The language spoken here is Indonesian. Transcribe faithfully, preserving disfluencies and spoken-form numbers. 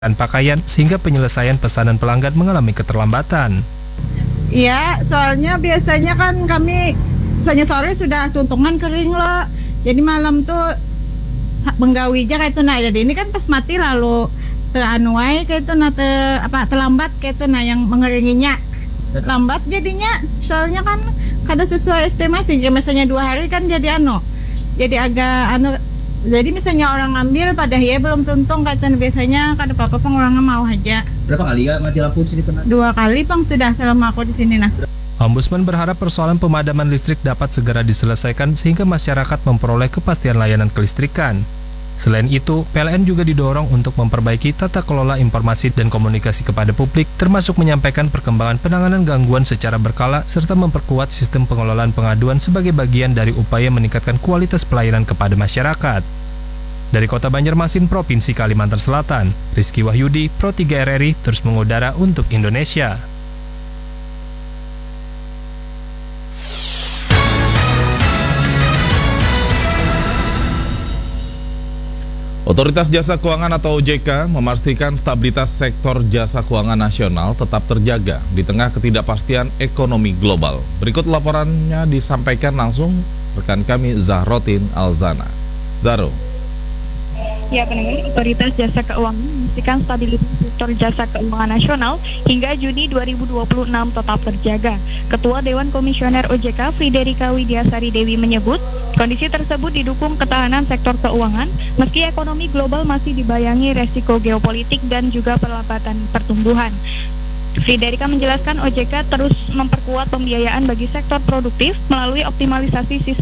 dan pakaian sehingga penyelesaian pesanan pelanggan mengalami keterlambatan. Iya, soalnya biasanya kan kami misalnya sore sudah tuntungan kering loh. Jadi malam tuh menggawi aja kayak itu nah. Jadi ini kan pas mati lalu te anuai kayak itu nah te, apa terlambat kayak itu nah yang mengeringinya. Lambat jadinya soalnya kan kada sesuai estimasi. Misalnya dua hari kan jadi anu. Jadi agak anu. Jadi misalnya orang ambil pada ya belum tuntung kata biasanya kada apa-apa pang orang mau aja. Berapa kali ya mati lampu di sini pernah? Dua kali pang sudah selama aku di sini nah. Ombudsman berharap persoalan pemadaman listrik dapat segera diselesaikan sehingga masyarakat memperoleh kepastian layanan kelistrikan. Selain itu, P L N juga didorong untuk memperbaiki tata kelola informasi dan komunikasi kepada publik, termasuk menyampaikan perkembangan penanganan gangguan secara berkala serta memperkuat sistem pengelolaan pengaduan sebagai bagian dari upaya meningkatkan kualitas pelayanan kepada masyarakat. Dari Kota Banjarmasin, Provinsi Kalimantan Selatan, Rizky Wahyudi, Pro tiga R R I, terus mengudara untuk Indonesia. Otoritas Jasa Keuangan atau O J K memastikan stabilitas sektor jasa keuangan nasional tetap terjaga di tengah ketidakpastian ekonomi global. Berikut laporannya disampaikan langsung rekan kami Zahrotin Alzana. Zaro. Ya, pendengar, Otoritas Jasa Keuangan memastikan stabilitas sektor jasa keuangan nasional hingga Juni dua ribu dua puluh enam tetap terjaga. Ketua Dewan Komisioner O J K Friderika Widiasari Dewi menyebut, kondisi tersebut didukung ketahanan sektor keuangan meski ekonomi global masih dibayangi resiko geopolitik dan juga perlambatan pertumbuhan. Friderika menjelaskan O J K terus memperkuat pembiayaan bagi sektor produktif melalui optimalisasi sistem